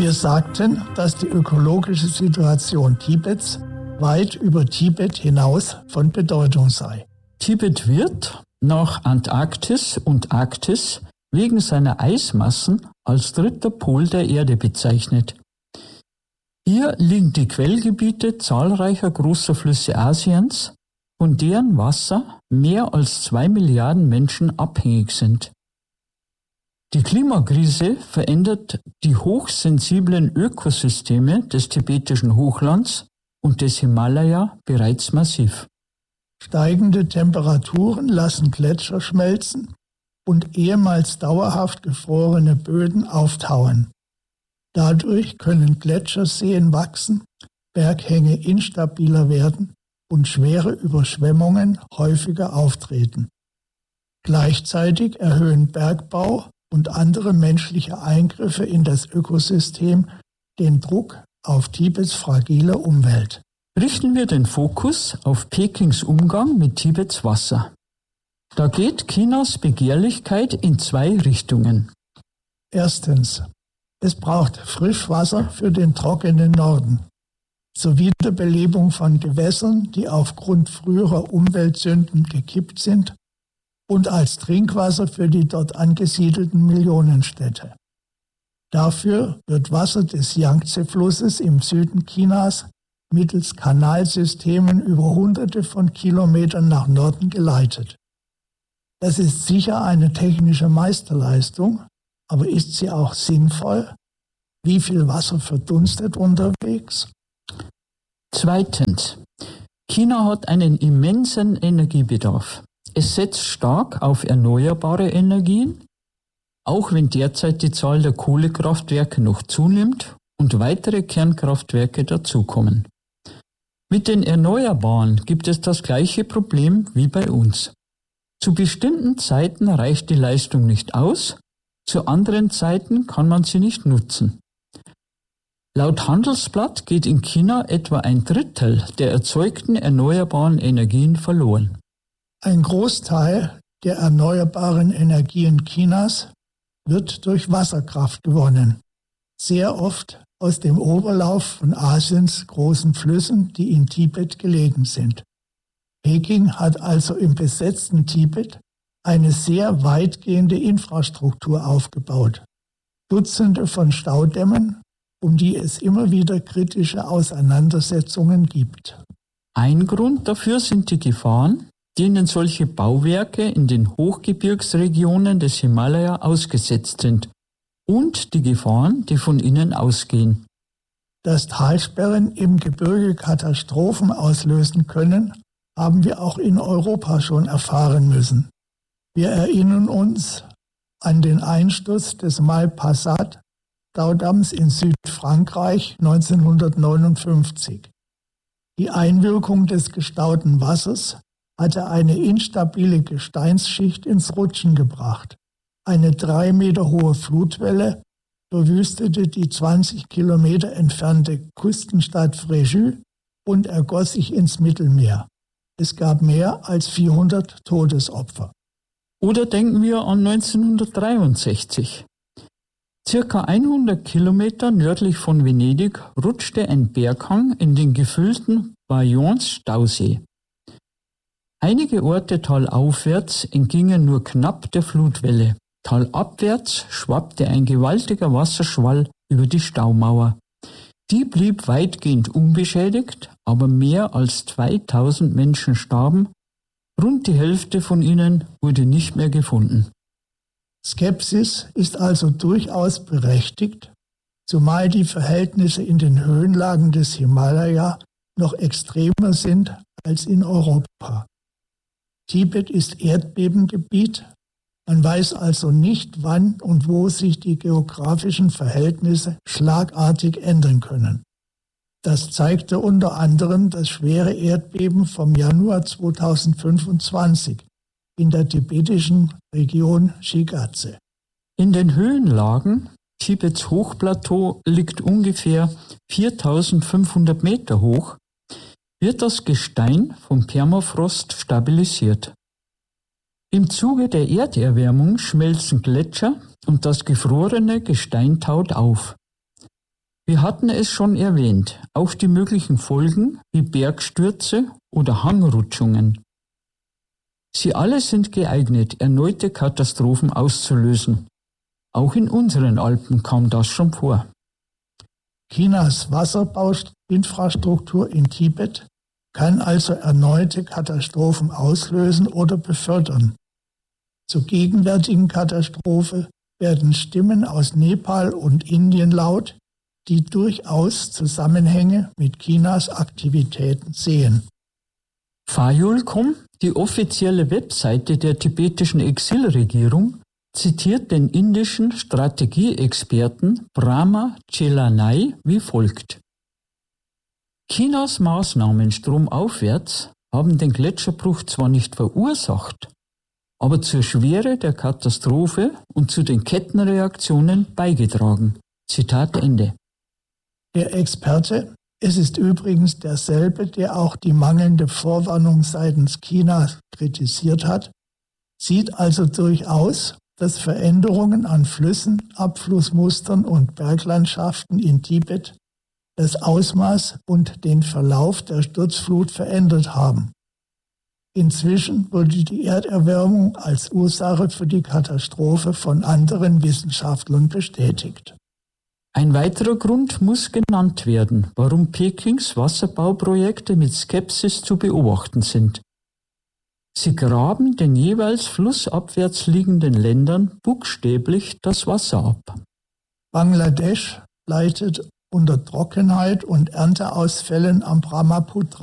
Wir sagten, dass die ökologische Situation Tibets weit über Tibet hinaus von Bedeutung sei. Tibet wird nach Antarktis und Arktis wegen seiner Eismassen als dritter Pol der Erde bezeichnet. Hier liegen die Quellgebiete zahlreicher großer Flüsse Asiens, von deren Wasser mehr als 2 Milliarden Menschen abhängig sind. Die Klimakrise verändert die hochsensiblen Ökosysteme des tibetischen Hochlands und des Himalaya bereits massiv. Steigende Temperaturen lassen Gletscher schmelzen und ehemals dauerhaft gefrorene Böden auftauen. Dadurch können Gletscherseen wachsen, Berghänge instabiler werden und schwere Überschwemmungen häufiger auftreten. Gleichzeitig erhöhen Bergbau und andere menschliche Eingriffe in das Ökosystem den Druck auf Tibets fragile Umwelt. Richten wir den Fokus auf Pekings Umgang mit Tibets Wasser. Da geht Chinas Begehrlichkeit in 2 Richtungen. Erstens. Es braucht Frischwasser für den trockenen Norden. Zur Wiederbelebung von Gewässern, die aufgrund früherer Umweltsünden gekippt sind, und als Trinkwasser für die dort angesiedelten Millionenstädte. Dafür wird Wasser des Yangtze-Flusses im Süden Chinas mittels Kanalsystemen über Hunderte von Kilometern nach Norden geleitet. Das ist sicher eine technische Meisterleistung, aber ist sie auch sinnvoll? Wie viel Wasser verdunstet unterwegs? Zweitens. China hat einen immensen Energiebedarf. Es setzt stark auf erneuerbare Energien, auch wenn derzeit die Zahl der Kohlekraftwerke noch zunimmt und weitere Kernkraftwerke dazukommen. Mit den Erneuerbaren gibt es das gleiche Problem wie bei uns. Zu bestimmten Zeiten reicht die Leistung nicht aus, zu anderen Zeiten kann man sie nicht nutzen. Laut Handelsblatt geht in China etwa 1/3 der erzeugten erneuerbaren Energien verloren. Ein Großteil der erneuerbaren Energien Chinas wird durch Wasserkraft gewonnen, sehr oft aus dem Oberlauf von Asiens großen Flüssen, die in Tibet gelegen sind. Peking hat also im besetzten Tibet eine sehr weitgehende Infrastruktur aufgebaut. Dutzende von Staudämmen, um die es immer wieder kritische Auseinandersetzungen gibt. Ein Grund dafür sind die Gefahren, denen solche Bauwerke in den Hochgebirgsregionen des Himalaya ausgesetzt sind, und die Gefahren, die von ihnen ausgehen. Dass Talsperren im Gebirge Katastrophen auslösen können, haben wir auch in Europa schon erfahren müssen. Wir erinnern uns an den Einsturz des Malpassat-Staudamms in Südfrankreich 1959. Die Einwirkung des gestauten Wassers hatte eine instabile Gesteinsschicht ins Rutschen gebracht. Eine 3 Meter hohe Flutwelle verwüstete die 20 Kilometer entfernte Küstenstadt Fréjus und ergoss sich ins Mittelmeer. Es gab mehr als 400 Todesopfer. Oder denken wir an 1963. Circa 100 Kilometer nördlich von Venedig rutschte ein Berghang in den gefüllten Bayonne-Stausee. Einige Orte talaufwärts entgingen nur knapp der Flutwelle. Talabwärts schwappte ein gewaltiger Wasserschwall über die Staumauer. Die blieb weitgehend unbeschädigt, aber mehr als 2000 Menschen starben. Rund die Hälfte von ihnen wurde nicht mehr gefunden. Skepsis ist also durchaus berechtigt, zumal die Verhältnisse in den Höhenlagen des Himalaya noch extremer sind als in Europa. Tibet ist Erdbebengebiet. Man weiß also nicht, wann und wo sich die geografischen Verhältnisse schlagartig ändern können. Das zeigte unter anderem das schwere Erdbeben vom Januar 2025 in der tibetischen Region Shigatse. In den Höhenlagen, Tibets Hochplateau liegt ungefähr 4500 Meter hoch, wird das Gestein vom Permafrost stabilisiert. Im Zuge der Erderwärmung schmelzen Gletscher und das gefrorene Gestein taut auf. Wir hatten es schon erwähnt, auch die möglichen Folgen wie Bergstürze oder Hangrutschungen. Sie alle sind geeignet, erneute Katastrophen auszulösen. Auch in unseren Alpen kam das schon vor. Chinas Wasserbauinfrastruktur in Tibet kann also erneute Katastrophen auslösen oder befördern. Zur gegenwärtigen Katastrophe werden Stimmen aus Nepal und Indien laut, die durchaus Zusammenhänge mit Chinas Aktivitäten sehen. Phayul.com, die offizielle Webseite der tibetischen Exilregierung, zitiert den indischen Strategieexperten Brahma Chelanai wie folgt. Chinas Maßnahmen stromaufwärts haben den Gletscherbruch zwar nicht verursacht, aber zur Schwere der Katastrophe und zu den Kettenreaktionen beigetragen. Zitat Ende. Der Experte, es ist übrigens derselbe, der auch die mangelnde Vorwarnung seitens Chinas kritisiert hat, sieht also durchaus, dass Veränderungen an Flüssen, Abflussmustern und Berglandschaften in Tibet das Ausmaß und den Verlauf der Sturzflut verändert haben. Inzwischen wurde die Erderwärmung als Ursache für die Katastrophe von anderen Wissenschaftlern bestätigt. Ein weiterer Grund muss genannt werden, warum Pekings Wasserbauprojekte mit Skepsis zu beobachten sind. Sie graben den jeweils flussabwärts liegenden Ländern buchstäblich das Wasser ab. Bangladesch leitet unter Trockenheit und Ernteausfällen am Brahmaputra